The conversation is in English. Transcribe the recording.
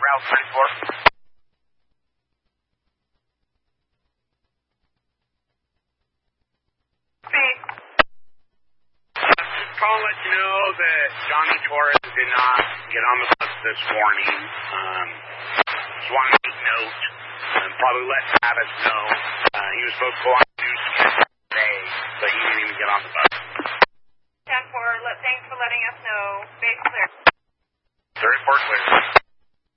Route 24. Call and let you know that Johnny Torres did not get on the bus this morning. Just want to make note and probably let Travis know. He was supposed to go on the news today, but he didn't even get on the bus.